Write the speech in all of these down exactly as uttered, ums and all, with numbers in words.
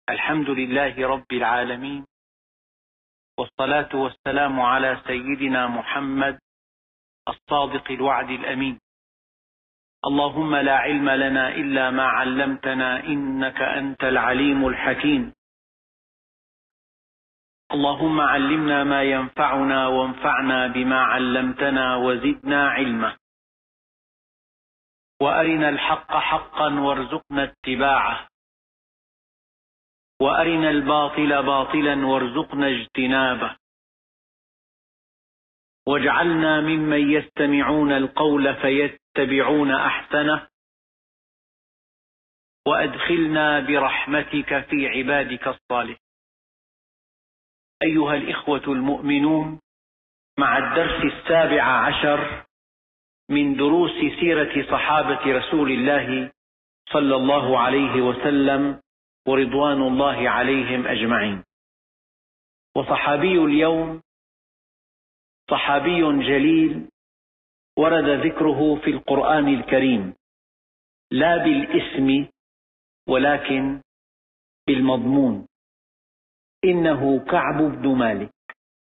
الحمد لله رب العالمين، والصلاة والسلام على سيدنا محمد الصادق الوعد الأمين. اللهم لا علم لنا إلا ما علمتنا إنك أنت العليم الحكيم. اللهم علمنا ما ينفعنا وانفعنا بما علمتنا وزدنا علما، وأرنا الحق حقا وارزقنا اتباعه، وأرنا الباطل باطلا وارزقنا اجتنابه، واجعلنا ممن يستمعون القول فيتبعون أحسنه، وأدخلنا برحمتك في عبادك الصالحين. أيها الإخوة المؤمنون، مع الدرس السابع عشر من دروس سيرة صحابة رسول الله صلى الله عليه وسلم ورضوان الله عليهم أجمعين. وصحابي اليوم صحابي جليل ورد ذكره في القرآن الكريم، لا بالاسم ولكن بالمضمون، إنه كعب بن مالك.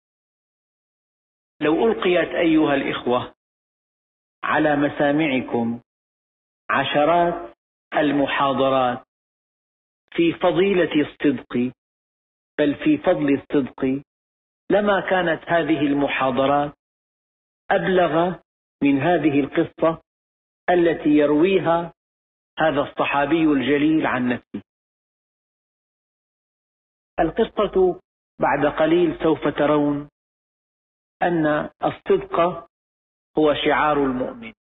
لو ألقيت أيها الإخوة على مسامعكم عشرات المحاضرات في فضيلة الصدق، بل في فضل الصدق، لما كانت هذه المحاضرات أبلغ من هذه القصة التي يرويها هذا الصحابي الجليل عن نفسه. القصة بعد قليل سوف ترون أن الصدق هو شعار المؤمن،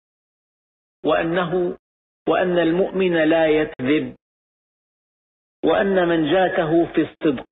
وأنه وأن المؤمن لا يكذب، وأن من جاته في الصدق،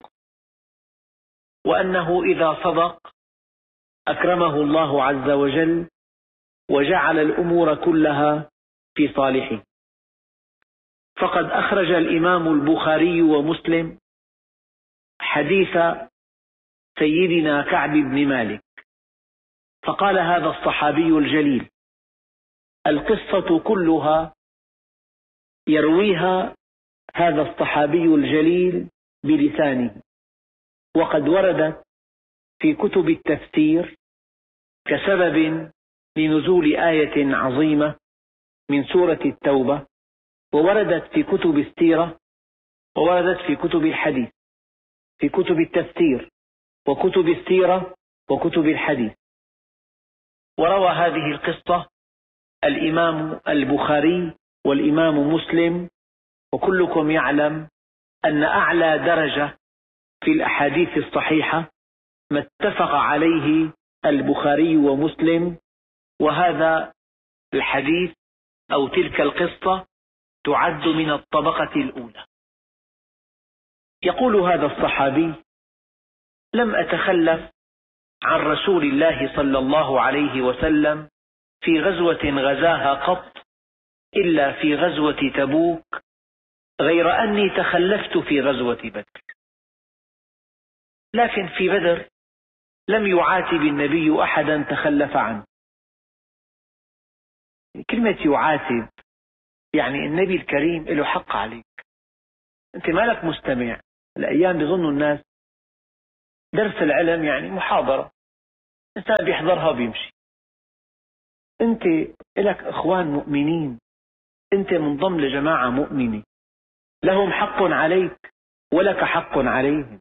وأنه إذا صدق أكرمه الله عز وجل وجعل الأمور كلها في صالحه. فقد أخرج الإمام البخاري ومسلم حديث سيدنا كعب بن مالك، فقال هذا الصحابي الجليل: القصة كلها يرويها هذا الصحابي الجليل بلسانه، وقد وردت في كتب التفسير كسبب لنزول آية عظيمة من سورة التوبة، ووردت في كتب السيرة، ووردت في كتب الحديث، في كتب التفسير وكتب السيرة وكتب الحديث. وروى هذه القصة الإمام البخاري والإمام مسلم، وكلكم يعلم أن أعلى درجة في الأحاديث الصحيحة ما اتفق عليه البخاري ومسلم، وهذا الحديث أو تلك القصة تعد من الطبقة الأولى. يقول هذا الصحابي: لم أتخلف عن رسول الله صلى الله عليه وسلم في غزوة غزاها قط إلا في غزوة تبوك، غير أني تخلفت في غزوة بدر. لكن في بدر لم يعاتب النبي أحدا تخلف عنه. كلمة يعاتب يعني النبي الكريم له حق عليك، أنت مالك مستمع. الأيام بيظنوا الناس درس العلم يعني محاضرة، إنسان بيحضرها وبيمشي. أنت لك إخوان مؤمنين، أنت منضم لجماعة مؤمنة، لهم حق عليك ولك حق عليهم.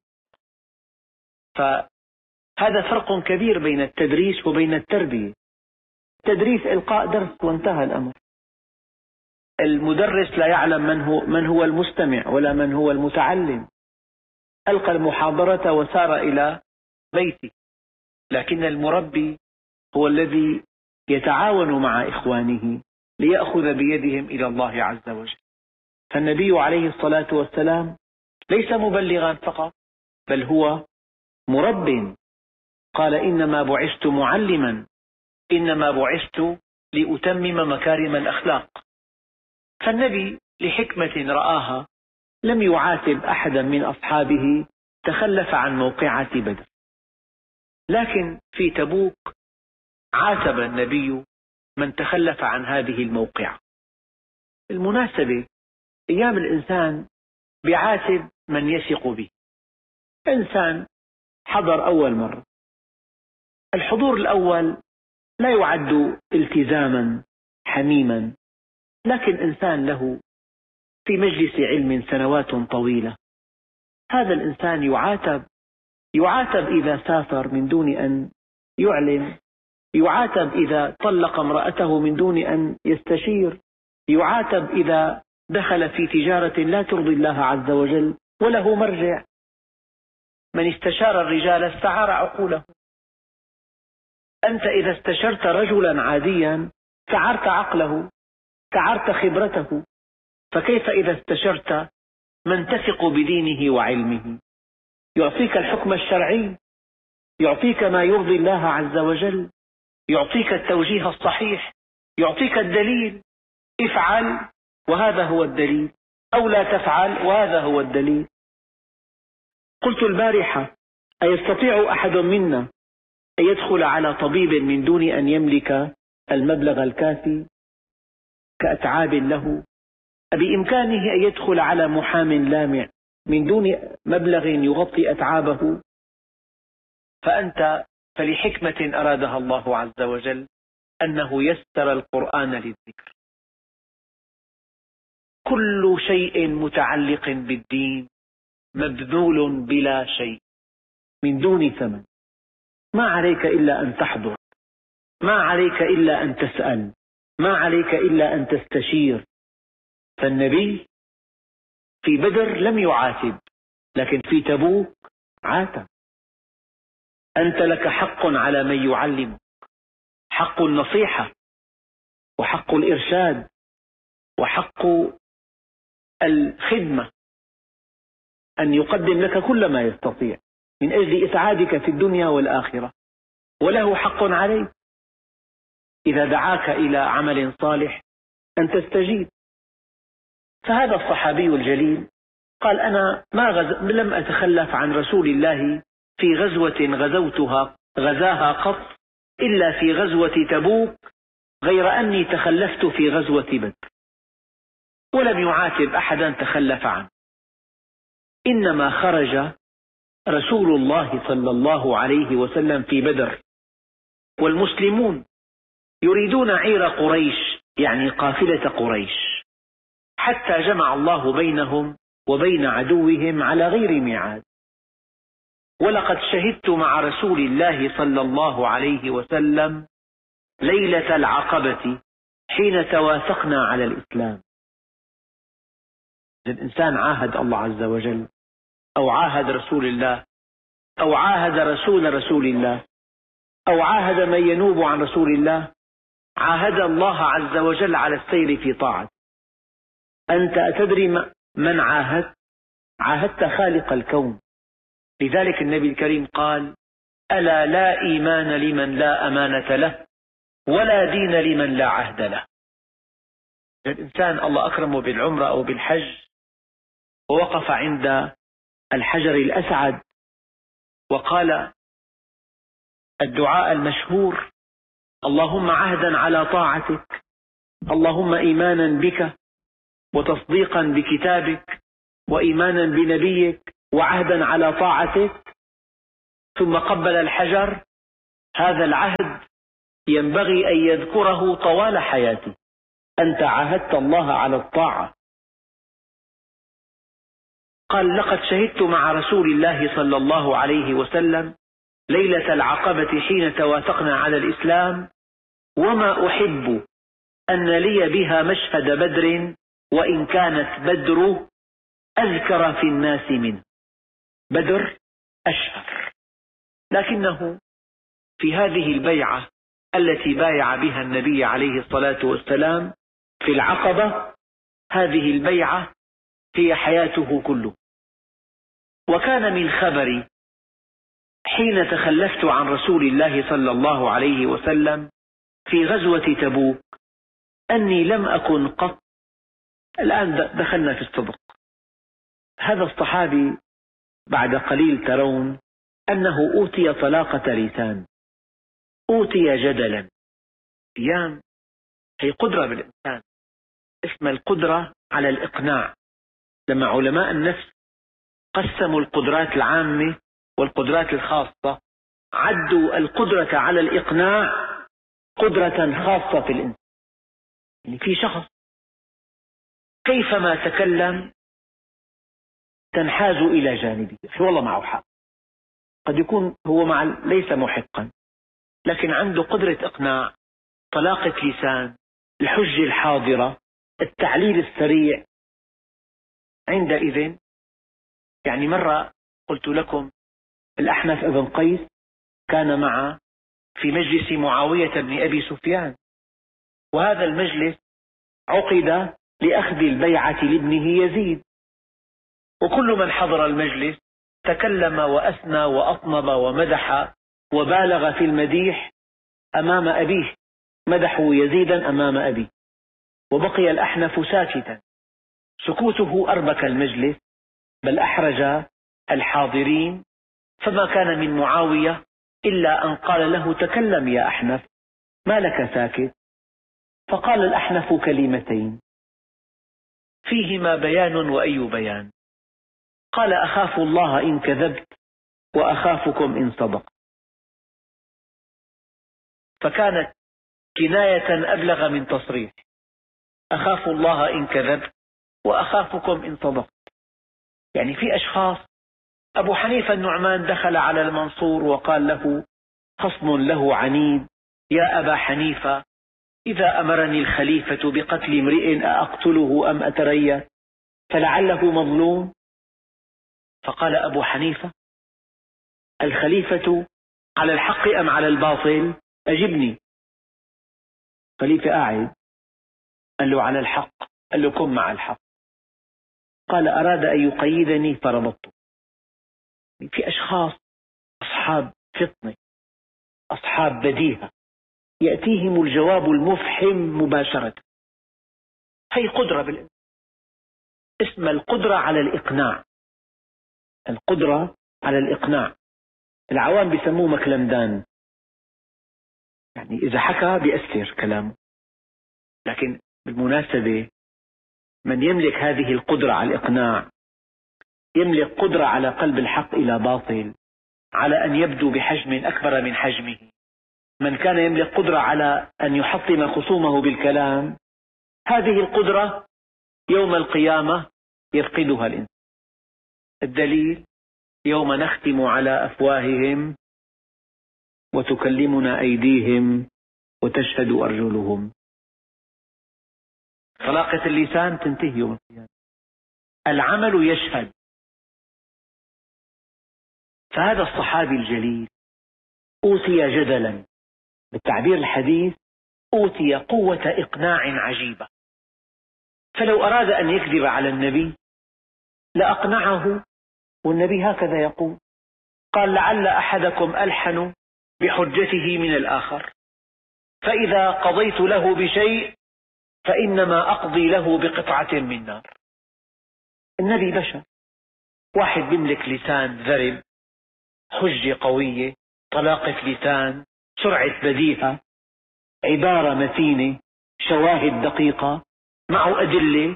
فهذا فرق كبير بين التدريس وبين التربية. التدريس إلقاء درس وانتهى الأمر. المدرس لا يعلم من هو من هو المستمع ولا من هو المتعلم، ألقى المحاضرة وسار إلى بيته. لكن المربي هو الذي يتعاون مع إخوانه ليأخذ بيدهم إلى الله عز وجل. فالنبي عليه الصلاة والسلام ليس مبلغا فقط، بل هو مرب. قال: إنما بعثت معلما، إنما بعثت لأتمم مكارم الأخلاق. فالنبي لحكمة رآها لم يعاتب أحدا من أصحابه تخلف عن موقعة بدر. لكن في تبوك عاتب النبي من تخلف عن هذه الموقعة. المناسبة أيام الإنسان بيعاتب من يثق به. إنسان حضر أول مرة، الحضور الأول لا يعد التزاما حميما، لكن إنسان له في مجلس علم سنوات طويلة، هذا الإنسان يعاتب يعاتب إذا سافر من دون أن يعلم، يعاتب إذا طلق امرأته من دون أن يستشير، يعاتب إذا دخل في تجارة لا ترضي الله عز وجل وله مرجع. من استشار الرجال استعار عقوله. أنت إذا استشرت رجلا عاديا استعرت عقله، استعرت خبرته، فكيف إذا استشرت من تثق بدينه وعلمه؟ يعطيك الحكم الشرعي، يعطيك ما يرضي الله عز وجل، يعطيك التوجيه الصحيح، يعطيك الدليل، افعل وهذا هو الدليل، أو لا تفعل وهذا هو الدليل. قلت البارحة: أيستطيع أحد منا أن يدخل على طبيب من دون أن يملك المبلغ الكافي كأتعاب له؟ بإمكانه أن يدخل على محام لامع من دون مبلغ يغطي أتعابه؟ فأنت فلحكمة أرادها الله عز وجل أنه يسر القرآن للذكر. كل شيء متعلق بالدين مبذول بلا شيء من دون ثمن، ما عليك إلا أن تحضر، ما عليك إلا أن تسأل، ما عليك إلا أن تستشير. فالنبي في بدر لم يعاتب، لكن في تبوك عاتب. أنت لك حق على من يعلمك، حق النصيحة وحق الإرشاد وحق الخدمة، أن يقدم لك كل ما يستطيع من أجل إسعادك في الدنيا والآخرة، وله حق عليك إذا دعاك إلى عمل صالح أن تستجيب. فهذا الصحابي الجليل قال: أنا ما غز... لم أتخلف عن رسول الله في غزوة غزوتها غزاها قط إلا في غزوة تبوك، غير أني تخلفت في غزوة بدر. ولم يعاتب أحدا تخلف عنه، إنما خرج رسول الله صلى الله عليه وسلم في بدر والمسلمون يريدون عير قريش، يعني قافلة قريش، حتى جمع الله بينهم وبين عدوهم على غير ميعاد. ولقد شهدت مع رسول الله صلى الله عليه وسلم ليلة العقبة حين توافقنا على الإسلام. الإنسان عاهد الله عز وجل أو عاهد رسول الله أو عاهد رسول رسول الله أو عاهد من ينوب عن رسول الله، عاهد الله عز وجل على السير في طاعته. أنت أتدري من عاهدت؟ عاهدت خالق الكون. لذلك النبي الكريم قال: ألا لا إيمان لمن لا أمانة له، ولا دين لمن لا عهد له. الإنسان الله أكرمه بالعمرة أو بالحج ووقف عند الحجر الأسعد وقال الدعاء المشهور: اللهم عهدا على طاعتك، اللهم إيمانا بك وتصديقا بكتابك وإيمانا بنبيك وعهدا على طاعتك، ثم قبل الحجر. هذا العهد ينبغي أن يذكره طوال حياته. أنت عاهدت الله على الطاعة. قال: لقد شهدت مع رسول الله صلى الله عليه وسلم ليلة العقبة حين توافقنا على الإسلام، وما أحب أن لي بها مشهد بدر، وإن كانت بدر أذكر في الناس منه. بدر أشهر، لكنه في هذه البيعة التي بايع بها النبي عليه الصلاة والسلام في العقبة، هذه البيعة هي حياته كله. وكان من خبري حين تخلفت عن رسول الله صلى الله عليه وسلم في غزوة تبوك أني لم أكن قط. الآن دخلنا في الصدق. هذا الصحابي بعد قليل ترون أنه أوتي طلاقة لسان، أوتي جدلا. أيام هي قدرة بالإنسان، اسم القدرة على الإقناع. لما علماء النفس قسموا القدرات العامة والقدرات الخاصة، عدوا القدرة على الإقناع قدرة خاصة في الإنسان. يعني في شخص كيفما تكلم تنحاز إلى جانبه، والله معه حق، قد يكون هو مع ليس محقا، لكن عنده قدرة إقناع، طلاقة لسان، الحجة الحاضرة، التعليل السريع. عندئذ يعني مرة قلت لكم الأحنف ابن قيس كان مع في مجلس معاوية بن أبي سفيان، وهذا المجلس عقد لأخذ البيعة لابنه يزيد، وكل من حضر المجلس تكلم وأثنى وأطنب ومدح وبالغ في المديح أمام أبيه، مدحوا يزيدا أمام أبيه، وبقي الأحنف ساكتا. سكوته أربك المجلس بل أحرج الحاضرين، فما كان من معاوية إلا أن قال له: تكلم يا أحنف، ما لك ساكت؟ فقال الأحنف كلمتين فيهما بيان وأي بيان، قال: أخاف الله إن كذبت وأخافكم إن صدقت. فكانت كناية أبلغ من تصريح، أخاف الله إن كذبت وأخافكم إن صدقت. يعني في أشخاص، أبو حنيفة النعمان دخل على المنصور وقال له خصم له عنيد: يا أبا حنيفة، إذا أمرني الخليفة بقتل امرئ أقتله أم أتريث؟ فلعله مظلوم. فقال أبو حنيفة: الخليفة على الحق أم على الباطل؟ أجبني. خليفة قاعد، قال له: على الحق. قال له: كن مع الحق. قال: أراد أن يقيدني فربطته. في أشخاص أصحاب فطنة، أصحاب بديهة، يأتيهم الجواب المفحم مباشرة. هي قدرة بالإنسان، اسم القدرة على الإقناع، القدرة على الإقناع. العوام بيسموه مكلمدان، يعني إذا حكى بيأثر كلامه. لكن بالمناسبة من يملك هذه القدرة على الإقناع يملك قدرة على قلب الحق إلى باطل، على أن يبدو بحجم أكبر من حجمه. من كان يملك قدرة على أن يحطم خصومه بالكلام، هذه القدرة يوم القيامة يفقدها الإنسان. الدليل: يوم نختم على أفواههم وتكلمنا أيديهم وتشهد أرجلهم. طلاقة اللسان تنتهي يوم القيامة، العمل يشهد. فهذا الصحابي الجليل أوتي جدلا، بالتعبير الحديث أوتي قوة إقناع عجيبة، فلو أراد أن يكذب على النبي لأقنعه، والنبي هكذا يقول: قال: لعل أحدكم ألحن بحجته من الآخر، فإذا قضيت له بشيء فإنما أقضي له بقطعة من نار. النبي بشر، واحد بيملك لسان ذرب، حجة قوية، طلاقة لسان، سرعة بديهة، عبارة متينة، شواهد دقيقة، معه أدلة،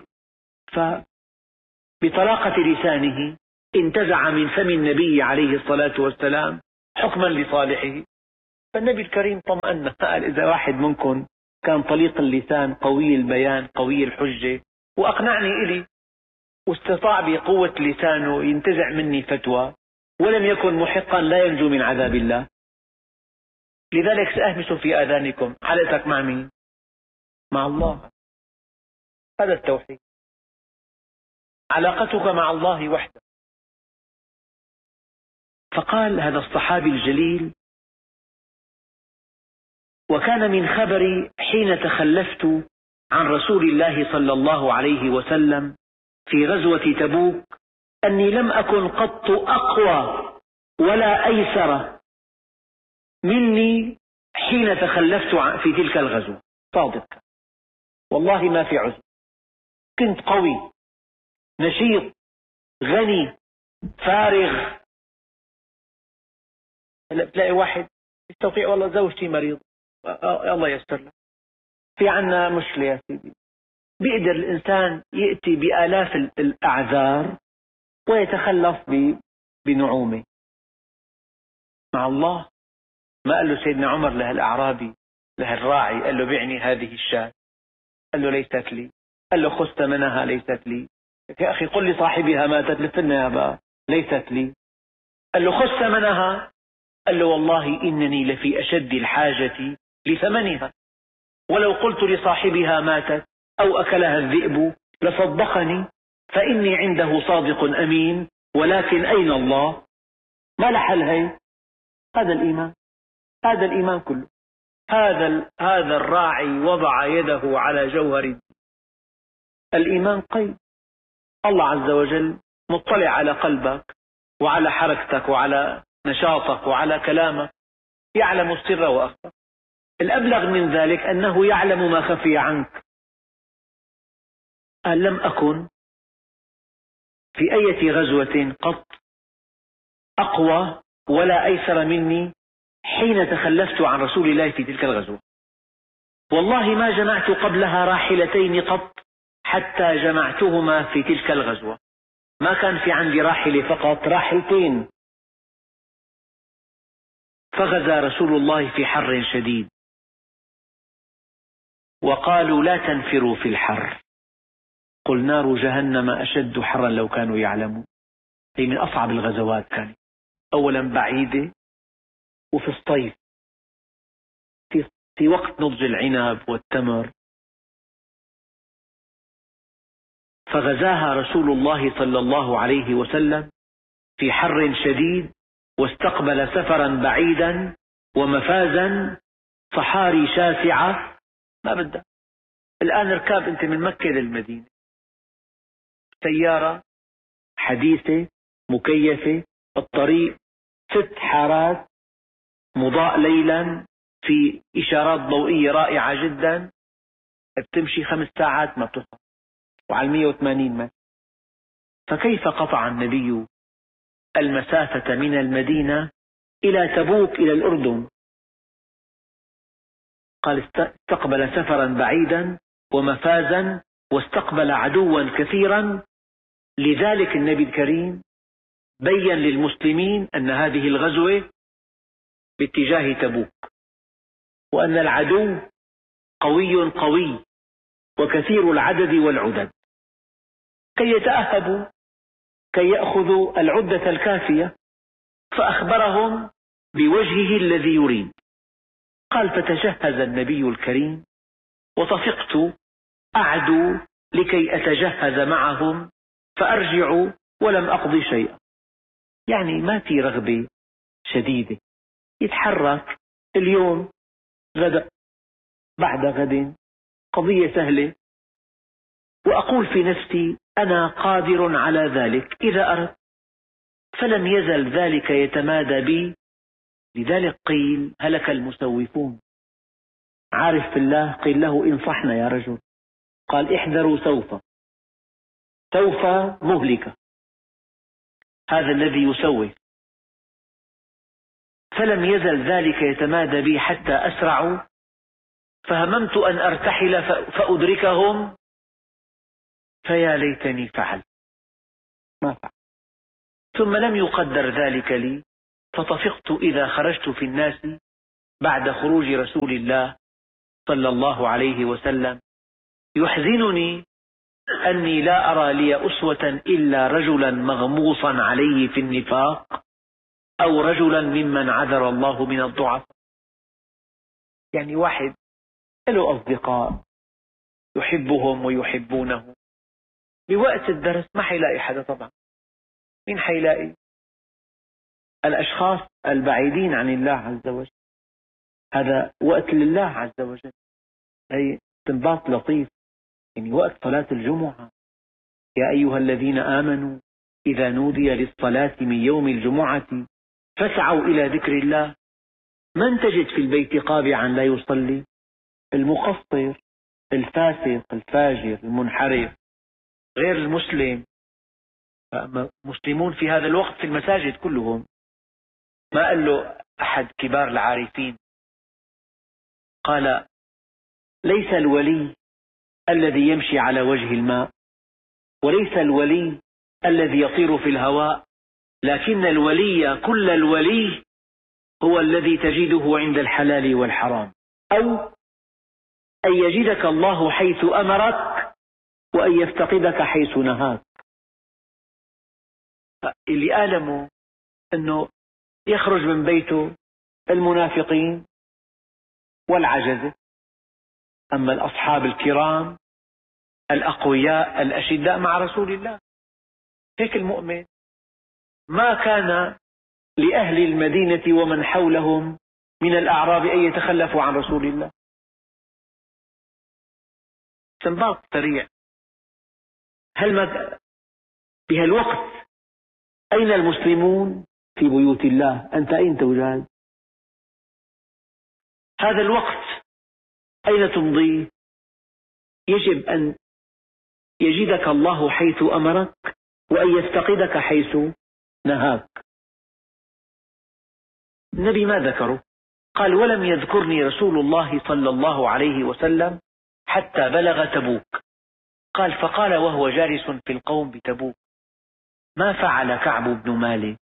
فبطلاقة لسانه انتزع من فم النبي عليه الصلاة والسلام حكما لصالحه. فالنبي الكريم طمأن، قال: إذا واحد منكم كان طليق اللسان قوي البيان قوي الحجة وأقنعني إلي واستطاع بقوة لسانه ينتزع مني فتوى ولم يكن محقا، لا ينجو من عذاب الله. لذلك سأهمس في آذانكم: علاقتك مع مين؟ مع الله. هذا التوحيد، علاقتك مع الله وحده. فقال هذا الصحابي الجليل: وكان من خبري حين تخلفت عن رسول الله صلى الله عليه وسلم في غزوة تبوك أني لم أكن قط أقوى ولا أيسر مني حين تخلفت في تلك الغزوة. صادق، والله ما في عذر، كنت قوي نشيط غني فارغ. هلا بتلاقي واحد يستطيع: والله زوجتي مريض، الله يستر لك، في عنا مشكلة يا سيدي. بيقدر الإنسان يأتي بآلاف الأعذار ويتخلص بنعومه مع الله. ما قال له سيدنا عمر لهالأعرابي لهالراعي، قال له بعني هذه الشاة، قال له ليست لي، قال له خذ ثمنها، ليست لي. يا أخي قل لصاحبها ماتت، لفنا يا بابا، ليست لي. قال له خذ ثمنها، قال له والله إنني لفي أشد الحاجة لثمنها، ولو قلت لصاحبها ماتت أو أكلها الذئب لصدقني، فإني عنده صادق أمين، ولكن أين الله؟ ما لحل هي؟ هذا الإيمان، هذا الإيمان كله. هذا هذا الراعي وضع يده على جوهر الإيمان قيد. الله عز وجل مطلع على قلبك وعلى حركتك وعلى نشاطك وعلى كلامك، يعلم السر وأخفى. الأبلغ من ذلك أنه يعلم ما خفي عنك. قال لم أكن في أي غزوة قط أقوى ولا أيسر مني حين تخلفت عن رسول الله في تلك الغزوة. والله ما جمعت قبلها راحلتين قط حتى جمعتهما في تلك الغزوة. ما كان في عندي راحلة فقط، راحلتين. فغزا رسول الله في حر شديد، وقالوا لا تنفروا في الحر، قل نار جهنم أشد حرا لو كانوا يعلمون. هي من أصعب الغزوات كانت، أولا بعيدة، وفي الصيف، في, في وقت نضج العنب والتمر. فغزاها رسول الله صلى الله عليه وسلم في حر شديد، واستقبل سفرا بعيدا ومفازا، صحاري شاسعة ما بدها. الآن اركاب أنت من مكة للمدينة، سيارة حديثة مكيفة، الطريق ست حارات، مضاء ليلا، في إشارات ضوئية رائعة جدا، بتمشي خمس ساعات ما بتصل، وعلى مئة وثمانين متر. فكيف قطع النبي المسافة من المدينة إلى تبوك إلى الأردن؟ قال استقبل سفرا بعيدا ومفازا، واستقبل عدوا كثيرا. لذلك النبي الكريم بين للمسلمين أن هذه الغزوة باتجاه تبوك، وأن العدو قوي قوي وكثير العدد والعدد، كي يتأهبوا، كي يأخذوا العدة الكافية. فأخبرهم بوجهه الذي يريد. قال فتجهز النبي الكريم، وطفقت أعدو لكي أتجهز معهم، فأرجع ولم أقضي شيئا. يعني ما في رغبة شديدة، يتحرك اليوم غدا بعد غد، قضية سهلة. وأقول في نفسي أنا قادر على ذلك إذا أردت. فلم يزل ذلك يتمادى بي. لذلك قيل هلك المسوفون. عارف بالله قيل له انصحنا يا رجل، قال احذروا سوف، سوف مهلكة، هذا الذي يسوف. فلم يزل ذلك يتمادى بي حتى أسرعوا، فهممت أن أرتحل فأدركهم، فيا ليتني فعلت ما فعل. ثم لم يقدر ذلك لي، فطفقت إذا خرجت في الناس بعد خروج رسول الله صلى الله عليه وسلم. يحزنني أني لا أرى لي أسوة إلا رجلا مغموصا عليه في النفاق، أو رجلا ممن عذر الله من الضعفاء. يعني واحد له أصدقاء يحبهم ويحبونه، بوقت الدرس ما حيلاقي حدا طبعا. مين حيلاقي؟ الأشخاص البعيدين عن الله عز وجل. هذا وقت لله عز وجل. هي استنباط لطيف، يعني وقت صلاة الجمعة. يا أيها الذين آمنوا إذا نودي للصلاة من يوم الجمعة فاسعوا إلى ذكر الله. من تجد في البيت قابعا لا يصلي؟ المقصر، الفاسق، الفاجر، المنحرف، غير المسلم. مسلمون في هذا الوقت في المساجد كلهم. ما قال له أحد كبار العارفين، قال ليس الولي الذي يمشي على وجه الماء، وليس الولي الذي يطير في الهواء، لكن الولي كل الولي هو الذي تجده عند الحلال والحرام، أو أن يجدك الله حيث أمرك وأن يفتقدك حيث نهاك. اللي آلمه أنه يخرج من بيته المنافقين والعجزة، أما الأصحاب الكرام الأقوياء الأشداء مع رسول الله. هيك المؤمن ما كان لأهل المدينة ومن حولهم من الأعراب أن يتخلفوا عن رسول الله. استنباط سريع: هل ما بهالوقت أين المسلمون؟ في بيوت الله. أنت أين توجد؟ هذا الوقت أين تمضي؟ يجب أن يجدك الله حيث أمرك وأن يفتقدك حيث نهاك. النبي ما ذكره، قال: ولم يذكرني رسول الله صلى الله عليه وسلم حتى بلغ تبوك. قال: فقال وهو جالس في القوم بتبوك: ما فعل كعب بن مالك؟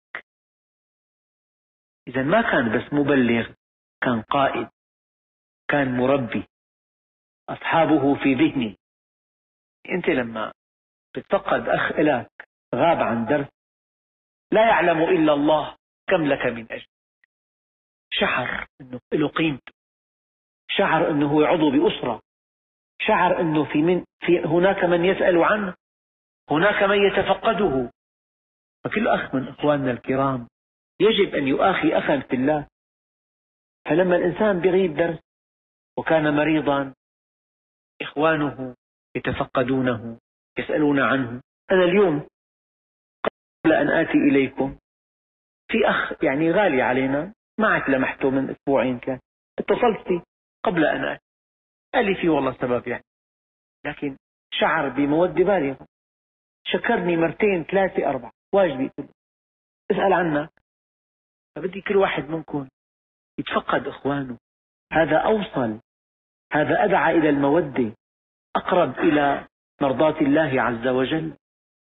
إذا ما كان بس مبلغ، كان قائد، كان مربي، أصحابه في ذهني. أنت لما تتفقد أخ إلك غاب عن درس لا يعلم إلا الله كم لك من أجل، شعر أنه له قيمته، شعر أنه عضو بأسرة، شعر أنه في من في هناك من يسأل عنه، هناك من يتفقده. فكل أخ من إخواننا الكرام يجب أن يؤاخي أخا في الله. فلما الإنسان بغيب درس وكان مريضا، إخوانه يتفقدونه، يسألون عنه. أنا اليوم قبل أن آتي إليكم في أخ يعني غالي علينا، ما عاد لمحته من أسبوعين، كان اتصلت فيه قبل أن آتي، قال لي في والله سبب يعني، لكن شعر بمودة بالغة، شكرني مرتين ثلاثة أربعة، واجبي كله اسأل عنك. فبدي كل واحد منكم يتفقد إخوانه، هذا أوصل، هذا أدعى إلى المودة، أقرب إلى مرضاة الله عز وجل.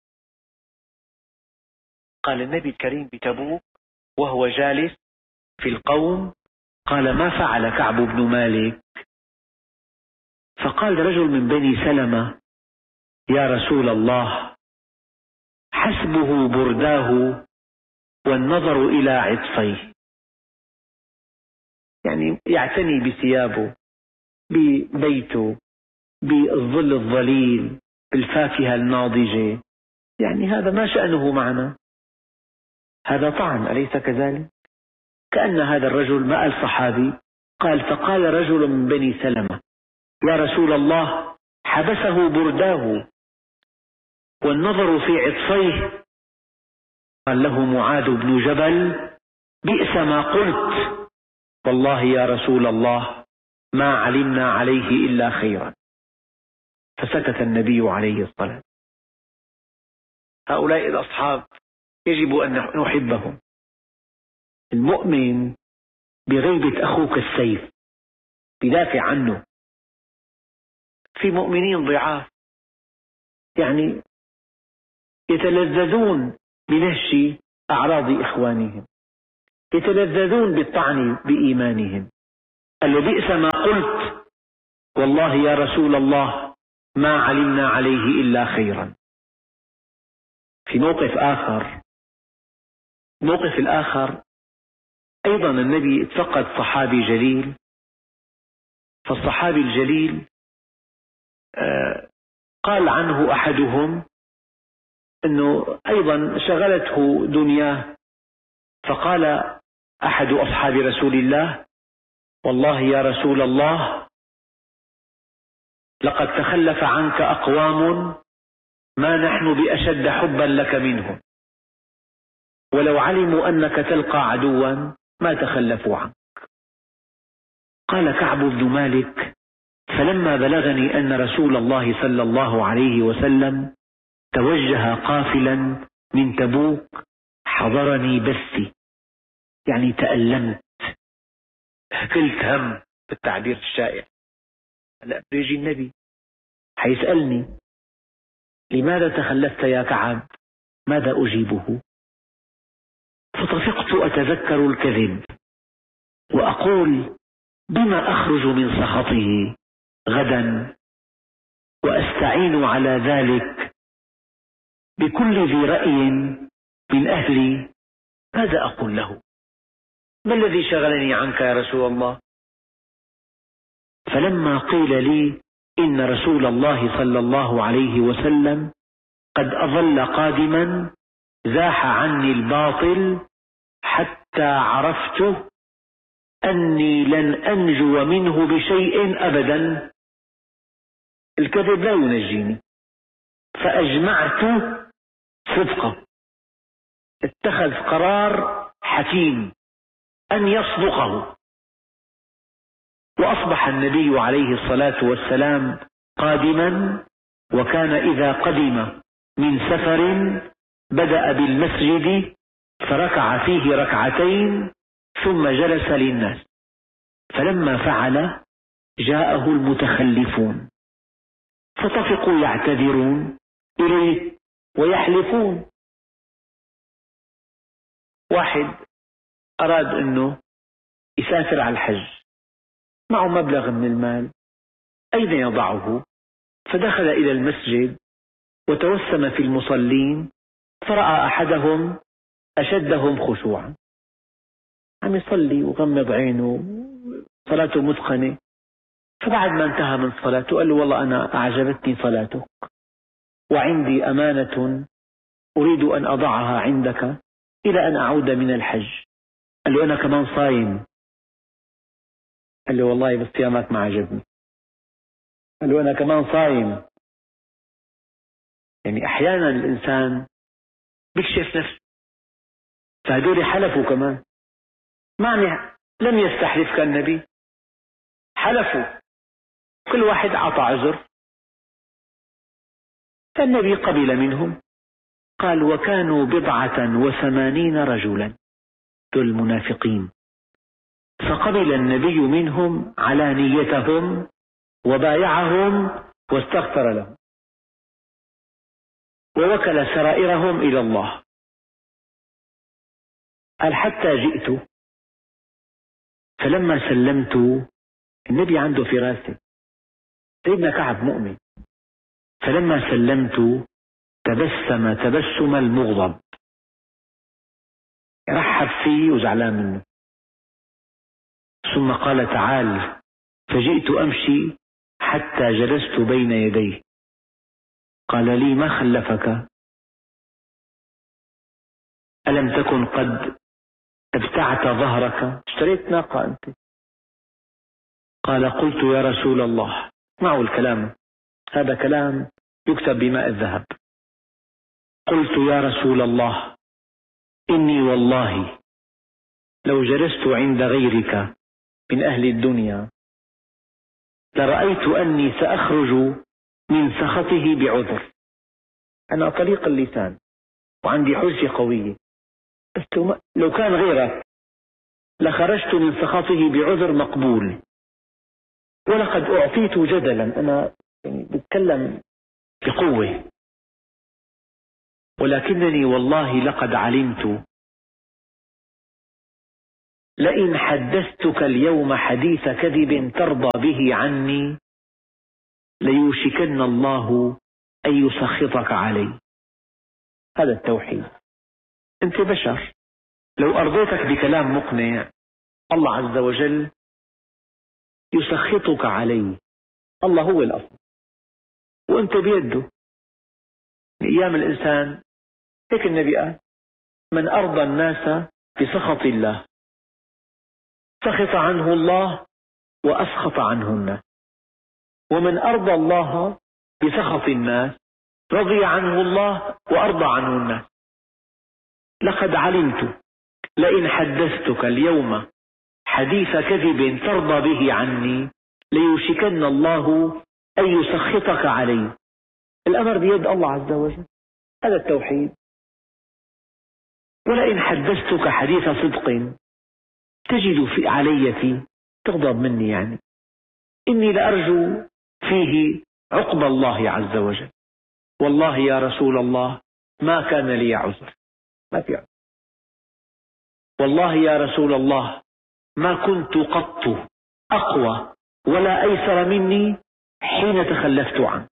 قال النبي الكريم بتبوك وهو جالس في القوم، قال: ما فعل كعب بن مالك؟ فقال رجل من بني سلمة: يا رسول الله، حسبه برداه والنظر إلى عطفيه، يعني يعتني بثيابه، ببيته، بالظل الظليل، بالفاكهة الناضجة، يعني هذا ما شأنه معنا، هذا طعن، أليس كذلك؟ كأن هذا الرجل ما قال صحابي، قال: فقال رجل من بني سلمة: يا رسول الله، حبسه برداه والنظر في عطفيه. قال له معاذ بن جبل: بئس ما قلت، والله يا رسول الله ما علمنا عليه إلا خيرا. فسكت النبي عليه الصلاة. هؤلاء الأصحاب يجب أن نحبهم. المؤمن بغيبة أخوك السيف بدافع عنه. في مؤمنين ضعاف يعني يتلذذون بنهش أعراض إخوانهم، يتلذذون بالطعن بإيمانهم. قال له: بئس ما قلت، والله يا رسول الله ما علمنا عليه إلا خيرا. في موقف آخر، موقف الآخر أيضا النبي اتفقد صحابي جليل، فالصحابي الجليل قال عنه أحدهم أنه أيضا شغلته دنياه، فقال أحد أصحاب رسول الله: والله يا رسول الله لقد تخلف عنك أقوام ما نحن بأشد حبا لك منهم، ولو علموا أنك تلقى عدوا ما تخلفوا عنك. قال كعب بن مالك: فلما بلغني أن رسول الله صلى الله عليه وسلم توجه قافلا من تبوك حضرني بثي، يعني تألمت، هكلت هم بالتعبير الشائع. هلا بيجي النبي حيسألني: لماذا تخلفت يا كعب؟ ماذا أجيبه؟ فطفقت أتذكر الكذب وأقول بما أخرج من سخطه غدا، وأستعين على ذلك بكل ذي رأي من أهلي. ماذا أقول له؟ ما الذي شغلني عنك يا رسول الله؟ فلما قيل لي إن رسول الله صلى الله عليه وسلم قد أظل قادما زاح عني الباطل حتى عرفت أني لن أنجو منه بشيء أبدا، الكذب لا ينجيني، فأجمعت صدقه. اتخذ قرار حكيم أن يصدقه. وأصبح النبي عليه الصلاة والسلام قادما، وكان إذا قدم من سفر بدأ بالمسجد فركع فيه ركعتين ثم جلس للناس، فلما فعل جاءه المتخلفون فطفقوا يعتذرون إليه ويحلفون. واحد أراد أنه يسافر على الحج، معه مبلغ من المال، أين يضعه؟ فدخل إلى المسجد وتوسم في المصلين فرأى أحدهم أشدهم خشوعا، عم يصلي وغمض عينه، صلاته متقنة. فبعد ما انتهى من صلاته قال له والله أنا أعجبتني صلاتك وعندي أمانة أريد أن أضعها عندك إلى أن أعود من الحج. قال له أنا كمان صايم. قال له والله بس صيامك ما عجبني. قال له أنا كمان صايم. يعني أحيانا الإنسان بيكشف نفسه، فهدول حلفوا كمان، معنى لم يستحلف كالنبي، حلفوا، كل واحد أعطى عذر، فالنبي قبل منهم. قال وكانوا بضعة وثمانين رجلا، دول المنافقين، فقبل النبي منهم علانيتهم وبايعهم واستغفر لهم ووكل سرائرهم إلى الله. قال حتى جئت فلما سلمت، النبي عنده فراسة، سيدنا كعب مؤمن، فلما سلمت تبسم تبسم المغضب، رحب فيه وزعلان منه، ثم قال تعال، فجئت أمشي حتى جلست بين يديه. قال لي ما خلفك؟ ألم تكن قد ابتعت ظهرك؟ اشتريت ناقة أنت؟ قال قلت يا رسول الله، معه الكلام، هذا كلام يكتب بماء الذهب. قلت يا رسول الله إني والله لو جلست عند غيرك من أهل الدنيا لرأيت أني سأخرج من سخطه بعذر. أنا طليق اللسان وعندي حجة قوية، بس لو كان غيرك لخرجت من سخطه بعذر مقبول. ولقد أعطيت جدلا، أنا يعني بتكلم بقوة، ولكنني والله لقد علمت لئن حدثتك اليوم حديث كذب ترضى به عني ليوشكن الله أن يسخطك علي. هذا التوحيد. أنت بشر، لو أرضيتك بكلام مقنع الله عز وجل يسخطك علي. الله هو الأصل وأنت بيده. أيام الإنسان هيك النبي قال من أرضى الناس بسخط الله سخط عنه الله وأسخط عنه الناس، ومن أرضى الله بسخط الناس رضي عنه الله وأرضى عنه الناس. لقد علمت لئن حدثتك اليوم حديث كذب ترضى به عني ليوشكن الله أن يسخطك علي. الأمر بيد الله عز وجل، هذا التوحيد. ولئن حدثتك حديث صدق تجد في علي فيه تغضب مني، يعني إني لأرجو فيه عقب الله عز وجل. والله يا رسول الله ما كان لي عذر، ما في عذر. والله يا رسول الله ما كنت قط أقوى ولا أيسر مني حين تخلفت عنك.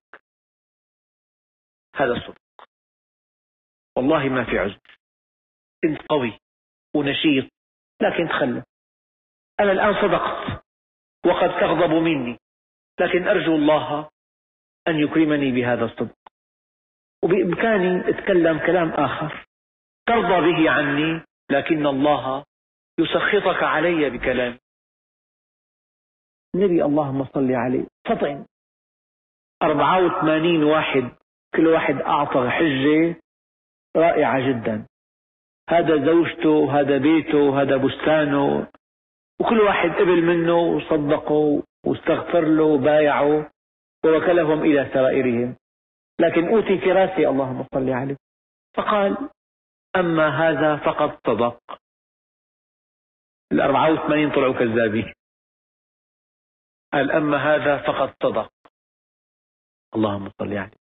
هذا الصدق، والله ما في عذر، كنت قوي ونشيط لكن تخلف. أنا الآن صدقت وقد تغضب مني، لكن أرجو الله أن يكرمني بهذا الصدق، وبإمكاني أتكلم كلام آخر ترضى به عني، لكن الله يسخطك علي بكلامي. النبي اللهم صل عليه فطن أربعة وثمانين واحد، كل واحد أعطى حجة رائعة جدا، هذا زوجته، هذا بيته، هذا بستانه، وكل واحد قبل منه وصدقه واستغفر له وبايعه ووكلهم إلى سرائرهم، لكن أوتي فراسي اللهم صل عليه. فقال أما هذا فقد صدق. الأربعة وثمانين طلعوا كذابين، قال أما هذا فقد صدق. اللهم صل عليه.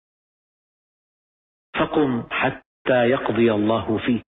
فقم حتى يقضي الله فيك.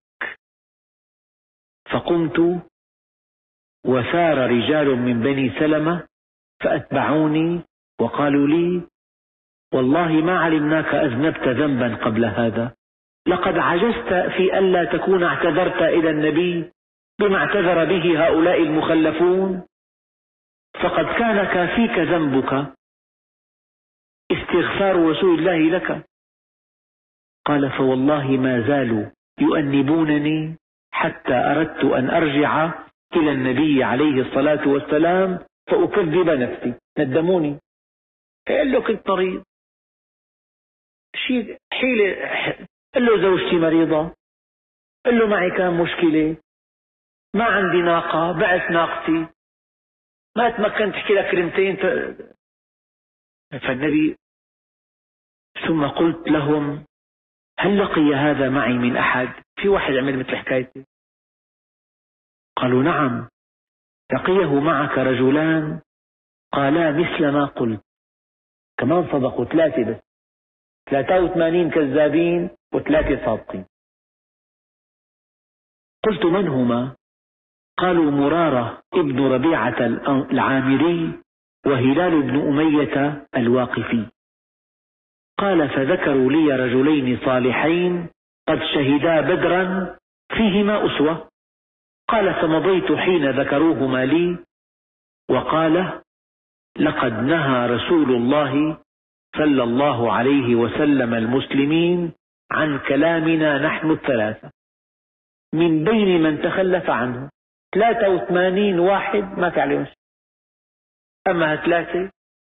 فقمت وسار رجال من بني سلمة فأتبعوني وقالوا لي والله ما علمناك أذنبت ذنبا قبل هذا، لقد عجزت في ألا تكون اعتذرت إلى النبي بما اعتذر به هؤلاء المخلفون، فقد كان كافيك ذنبك استغفار رسول الله لك. قال فوالله ما زالوا يؤنبونني حتى أردت أن أرجع إلى النبي عليه الصلاة والسلام فأكذب نفسي، ندموني. قال له كنت مريض، شيء حيلة، قال له زوجتي مريضة، قال له معي كان مشكلة، ما عندي ناقة بعت ناقتي، ما تمكنت تحكي لك كلمتين. فالنبي ثم قلت لهم هل لقي هذا معي من أحد؟ في واحد عمل مثل حكايتي؟ قالوا نعم لقيه معك رجلان قالا مثل ما قلت. كمان صدقوا ثلاثة، بس ثلاثة وثمانين كذابين وثلاثة صادقين. قلت من هما؟ قالوا مرارة ابن ربيعة العامري وهلال بن أمية الواقفي. قال فذكروا لي رجلين صالحين قد شهدا بدرا فيهما أسوة. قال فمضيت حين ذكروهما لي، وقال لقد نهى رسول الله صلى الله عليه وسلم المسلمين عن كلامنا نحن الثلاثة من بين من تخلف عنه. ثلاثة وثمانين واحد ما في عليهم شيء، أما هالثلاثة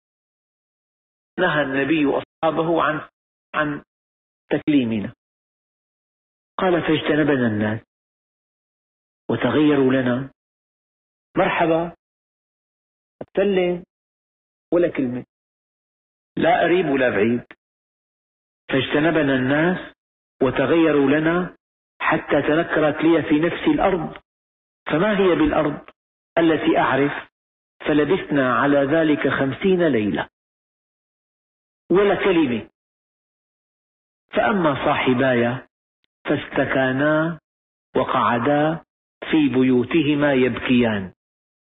نهى النبي وأصحابه عن عن تكليمنا. قال فاجتنبنا الناس وتغيروا لنا، مرحبا أتسلم ولا كلمة، لا قريب ولا بعيد. فاجتنبنا الناس وتغيروا لنا حتى تنكرت لي في نفسي الأرض، فما هي بالأرض التي أعرف؟ فلبثنا على ذلك خمسين ليلة ولا كلمة. فأما صاحباي فاستكانا وقعدا في بيوتهما يبكيان.